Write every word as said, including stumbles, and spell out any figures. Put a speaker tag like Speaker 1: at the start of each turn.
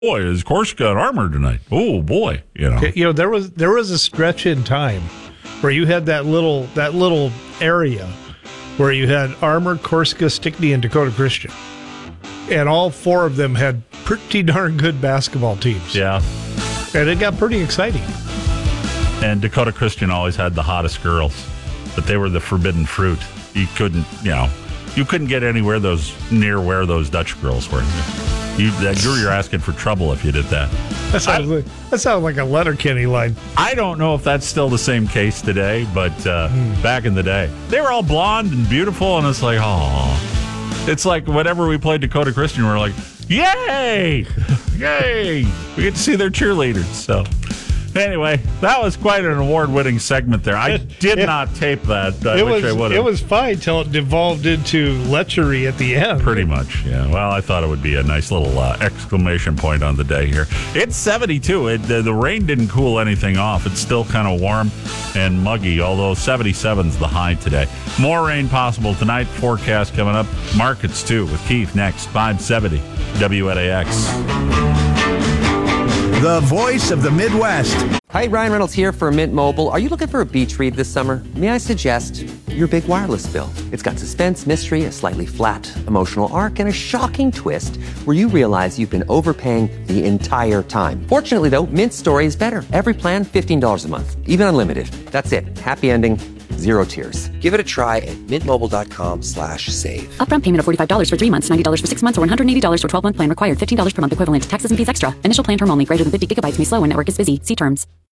Speaker 1: boy, is Corsica got armor tonight? Oh boy, you know.
Speaker 2: You know, there was there was a stretch in time where you had that little that little area where you had Armor, Corsica, Stickney, and Dakota Christian, and all four of them had pretty darn good basketball teams.
Speaker 1: Yeah,
Speaker 2: and it got pretty exciting.
Speaker 1: And Dakota Christian always had the hottest girls, but they were the forbidden fruit. You couldn't, you know, you couldn't get anywhere those near where those Dutch girls were. You, that, you're asking for trouble if you did that.
Speaker 2: That sounds, like, that sounds like a Letterkenny line.
Speaker 1: I don't know if that's still the same case today, but uh, mm. back in the day, they were all blonde and beautiful, and it's like, oh, it's like whenever we played Dakota Christian, we're like, yay, yay, we get to see their cheerleaders. So. Anyway, that was quite an award-winning segment there. I did it, not tape that. I
Speaker 2: it
Speaker 1: wish
Speaker 2: was,
Speaker 1: I would have.
Speaker 2: It was fine till it devolved into lechery at the end.
Speaker 1: Pretty much, yeah. Well, I thought it would be a nice little uh, exclamation point on the day here. It's seventy-two. It, the, the rain didn't cool anything off. It's still kind of warm and muggy, although seventy-seven's the high today. More rain possible tonight. Forecast coming up. Markets, too, with Keith next. five seventy W N A X.
Speaker 3: The voice of the Midwest.
Speaker 4: Hi, Ryan Reynolds here for Mint Mobile. Are you looking for a beach read this summer? May I suggest your big wireless bill? It's got suspense, mystery, a slightly flat emotional arc, and a shocking twist where you realize you've been overpaying the entire time. Fortunately, though, Mint's story is better. Every plan, fifteen dollars a month, even unlimited. That's it. Happy ending. Zero tears. Give it a try at mintmobile.com slash save.
Speaker 5: Upfront payment of forty-five dollars for three months, ninety dollars for six months, or one hundred eighty dollars for twelve-month plan required. fifteen dollars per month equivalent. Taxes and fees extra. Initial plan term only. Greater than fifty gigabytes may slow when network is busy. See terms.